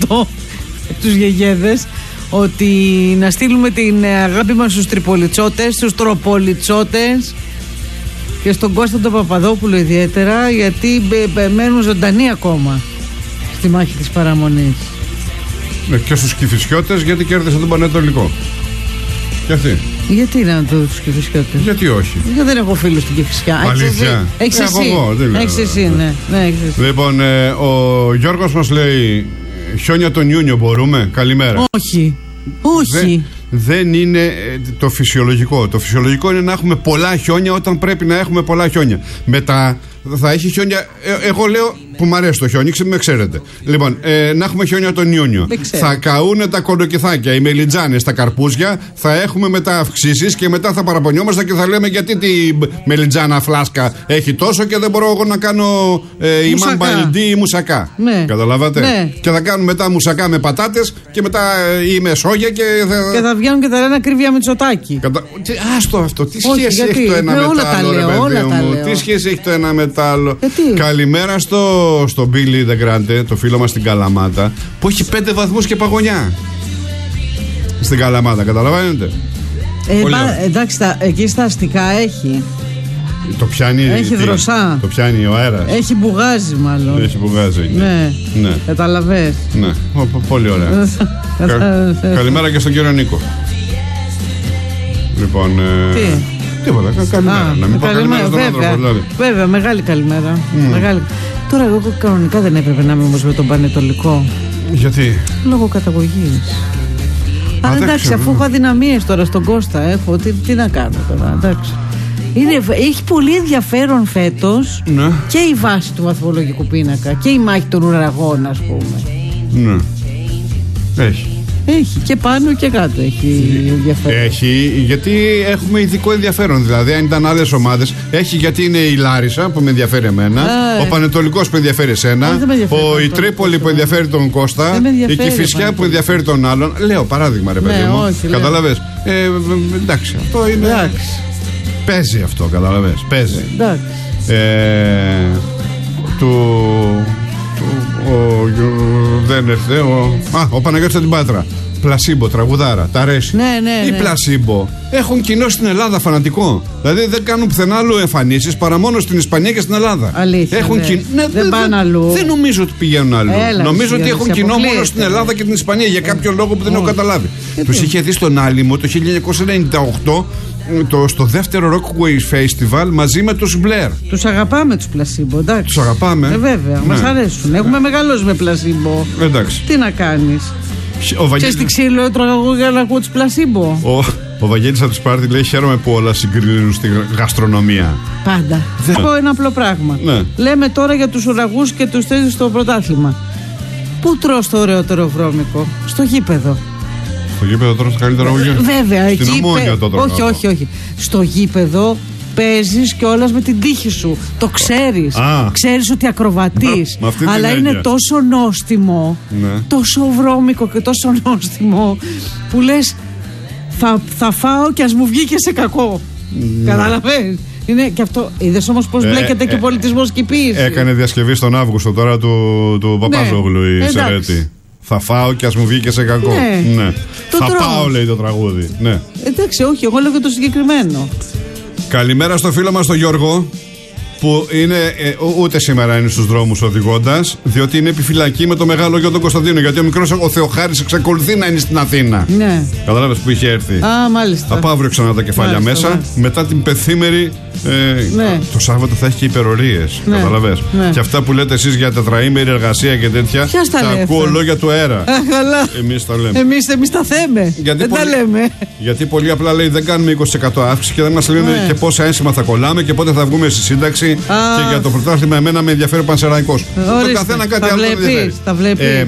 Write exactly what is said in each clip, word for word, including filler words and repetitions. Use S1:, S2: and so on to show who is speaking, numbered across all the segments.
S1: αυτό, τους γεγέδες, ότι να στείλουμε την αγάπη μας στους τριπολιτσότες, στους τροπολιτσότες και στον Κώστα τον Παπαδόπουλο ιδιαίτερα, γιατί μένουν ζωντανοί ακόμα στη μάχη της παραμονής.
S2: Ναι, και στους Κηφισιώτες, γιατί κέρδισαν τον Πανετολικό. Και αυτοί. Γιατί
S1: να το τους Κηφισιώτες?
S2: Γιατί όχι?
S1: Γιατί δεν έχω φίλους στην Κηφισιά.
S2: Αλήθεια?
S1: Έχεις εσύ. Έχεις εσύ, ναι. ναι
S2: Λοιπόν, ε, ο Γιώργος μας λέει, χιόνια τον Ιούνιο μπορούμε? Καλημέρα.
S1: Όχι. Όχι.
S2: Δεν, δεν είναι το φυσιολογικό. Το φυσιολογικό είναι να έχουμε πολλά χιόνια όταν πρέπει να έχουμε πολλά χιόνια. Μετά θα έχει χιόνια. Ε, εγώ λέω που μου αρέσει το χιόνι, με ξέρετε. Λοιπόν, ε, να έχουμε χιόνια τον Ιούνιο. Θα καούνε τα κολοκυθάκια, οι μελιτζάνες, τα καρπούζια. Θα έχουμε μετά αυξήσεις και μετά θα παραπονιόμαστε και θα λέμε γιατί τη μελιτζάνα φλάσκα έχει τόσο και δεν μπορώ εγώ να κάνω ε, ημάν μπαλντί ή μουσακά.
S1: Ναι.
S2: Καταλάβατε?
S1: Ναι.
S2: Και θα κάνουν μετά μουσακά με πατάτες και μετά ε, ή με σόγια και θα.
S1: Και θα βγαίνουν και θα λένε ακρίβεια Μητσοτάκη.
S2: Κατα... Άστο αυτό. Τι
S1: Όχι,
S2: σχέση
S1: γιατί,
S2: έχει το ένα
S1: με
S2: με
S1: όλα
S2: το άλλο, ρε παιδί μου? Τι σχέση έχει το ένα με το άλλο? Καλημέρα στο. στο Μπίλι Δεγκράντε, το φίλο μας στην Καλαμάτα, που έχει πέντε βαθμούς και παγωνιά. Στην Καλαμάτα, καταλαβαίνετε.
S1: Ε, πα, εντάξει, τα, εκεί στα αστικά έχει.
S2: Το πιάνει.
S1: Έχει τι, δροσά.
S2: Το πιάνει ο αέρας.
S1: Έχει μπουγάζει, μάλλον.
S2: Έχει μπουγάζει.
S1: Ναι. ναι. Καταλαβες.
S2: Ναι. Ο, πολύ ωραία. Κα, καλημέρα και στον κύριο Νίκο. Λοιπόν. Ε,
S1: τι.
S2: Τίποτα. Καλημέρα. Α, να μην πω καλημέρα στον άνθρωπο, δηλαδή.
S1: Βέβαια, μεγάλη καλημέρα. Mm. Μεγάλη. Τώρα εγώ κανονικά δεν έπρεπε να είμαι όμως με τον Πανετολικό.
S2: Γιατί?
S1: Λόγω καταγωγής. Αλλά εντάξει, αφού έχω αδυναμίες τώρα στον Κώστα, έχω, τι, τι να κάνω τώρα, εντάξει. Είναι, έχει πολύ ενδιαφέρον φέτος,
S2: ναι,
S1: και η βάση του βαθμολογικού πίνακα και η μάχη των ουραγών, ας πούμε.
S2: Ναι. Έχει.
S1: Έχει και πάνω και κάτω έχει ενδιαφέρον.
S2: Έχει, γιατί έχουμε ειδικό ενδιαφέρον. Δηλαδή, αν ήταν άλλες ομάδες, έχει γιατί είναι η Λάρισα που με ενδιαφέρει εμένα, Α, ο Πανετολικός που ενδιαφέρει εσένα, ο η Τρίπολη που ενδιαφέρει τον Κώστα, η Κηφισιά που ενδιαφέρει τον άλλον. Λέω παράδειγμα, ρε παιδί
S1: ναι,
S2: μου. Καταλαβες. Ε, εντάξει, αυτό είναι.
S1: Εντάξει.
S2: Παίζει αυτό, καταλαβες. Παίζει.
S1: Εντάξει.
S2: Ε, του. Ο, ο, δεν έρθε ο, α, ο Παναγιώτης την Πάτρα. Πλασίμπο, τραγουδάρα, τα αρέσει.
S1: Ναι, ναι,
S2: Οι
S1: ναι.
S2: Πλασίμπο έχουν κοινό στην Ελλάδα φανατικό. Δηλαδή δεν κάνουν πουθενά άλλου εμφανίσεις παρά μόνο στην Ισπανία και στην Ελλάδα.
S1: Αλήθεια.
S2: Έχουν
S1: ναι.
S2: Κι... ναι,
S1: δεν πάνε αλλού.
S2: Δεν νομίζω ότι πηγαίνουν αλλού.
S1: Έλα,
S2: νομίζω ότι έχουν κοινό
S1: αποκλείεται.
S2: μόνο στην Ελλάδα και την Ισπανία για κάποιο λόγο που δεν έχω καταλάβει. Τους είχε δει στον Άλυμο το χίλια εννιακόσια ενενήντα οκτώ το, στο δεύτερο Rockway Festival μαζί με τους Blair.
S1: Τους αγαπάμε τους Πλασίμπο, εντάξει.
S2: Τους αγαπάμε.
S1: Ε, βέβαια, ναι. Μας αρέσουν. Έχουμε μεγαλώσει με Πλασίμπο.
S2: Εντάξει.
S1: Τι να κάνεις.
S2: Ο Βαγγέλης...
S1: Ξέρεις τι ξύλο έτρωγα εγώ για να ακούω τους Πλασίμπο.
S2: Ο, ο Βαγγέλης από τη Σπάρτη λέει: χαίρομαι που όλα συγκρίνουν στη γαστρονομία.
S1: Πάντα. Θα πω ένα απλό πράγμα.
S2: Ναι.
S1: Λέμε τώρα για τους ουραγούς και τους θέσει στο πρωτάθλημα. Πού τρως το ωραιότερο βρώμικο? Στο γήπεδο.
S2: Στο γήπεδο τρως το καλύτερο βρώμικο?
S1: Βέβαια,
S2: στην
S1: εκεί.
S2: Ομόνια το τρώω.
S1: Όχι, όχι, όχι. Στο γήπεδο παίζεις κιόλας με την τύχη σου. Το ξέρεις.
S2: Α.
S1: Ξέρεις ότι ακροβατείς. Αλλά είναι έννοια. Τόσο νόστιμο, ναι. τόσο βρώμικο και τόσο νόστιμο που λες θα, θα φάω και ας μου βγει και σε κακό. Ναι. Καταλαβαίνεις. Είναι και αυτό. Είδες όμως πως ε, μπλέκεται ε, και ο πολιτισμός και η ποίηση.
S2: Έκανε διασκευή στον Αύγουστο τώρα του, του Παπάζογλου, ναι. η Σερέτη. Θα φάω και ας μου βγει και σε κακό.
S1: Ναι.
S2: Ναι. Θα τρως. Πάω, λέει το τραγούδι. Ναι.
S1: Εντάξει, όχι, εγώ λέω και το συγκεκριμένο.
S2: Καλημέρα στο φίλο μας τον Γιώργο, που είναι, ε, ούτε σήμερα είναι στους δρόμους οδηγώντας, διότι είναι επιφυλακή με το μεγάλο γιο τον Κωνσταντίνο. Γιατί ο μικρός ο Θεοχάρης εξακολουθεί να είναι στην Αθήνα.
S1: Ναι.
S2: Καταλάβες που είχε έρθει.
S1: Α, μάλιστα.
S2: Θα πάω αύριο ξανά τα κεφάλια μάλιστα, μέσα. Μάλιστα. Μετά την πεθήμερη. Ε,
S1: ναι.
S2: Το Σάββατο θα έχει και υπερορίες. Ναι. Καταλαβες. Ναι. Και αυτά που λέτε εσείς για τετραήμερη εργασία και τέτοια.
S1: Ποιος τα,
S2: τα ακούω λόγια του αέρα.
S1: Α, καλά.
S2: Εμείς τα λέμε.
S1: Εμείς, εμείς τα θέμε. Γιατί δεν
S2: πολύ,
S1: τα λέμε.
S2: Γιατί πολύ απλά λέει δεν κάνουμε είκοσι τοις εκατό αύξηση και δεν μας λένε ναι. και πόσα ένσημα θα κολλάμε και πότε θα βγούμε στη σύνταξη. Α. Και για το πρωτάθλημα εμένα με ενδιαφέρει ο Πανσεραϊκός. Το καθένα κάτι άλλο δεν ενδιαφέρει.
S1: Τα βλέπεις. Ε,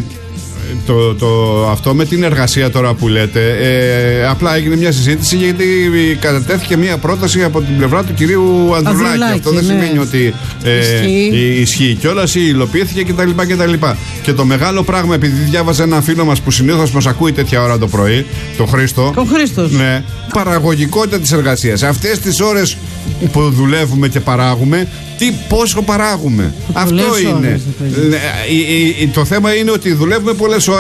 S2: το, το, αυτό με την εργασία τώρα που λέτε, ε, απλά έγινε μια συζήτηση γιατί κατατέθηκε μια πρόταση από την πλευρά του κυρίου Ανδρουλάκη. Ανδρουλάκη αυτό δεν ναι. σημαίνει ότι ε, ισχύει, ισχύει κιόλας ή υλοποιήθηκε κτλ. κτλ. Και το μεγάλο πράγμα, επειδή διάβαζα ένα φίλο μας που συνήθως μας ακούει τέτοια ώρα το πρωί, τον Χρήστο.
S1: Τον Χρήστο.
S2: Ναι, παραγωγικότητα της εργασίας. Αυτές τις ώρες που δουλεύουμε και παράγουμε, τι, πόσο παράγουμε. Αυτό είναι. Ώρες, το θέμα είναι ότι δουλεύουμε πολλές ώρες.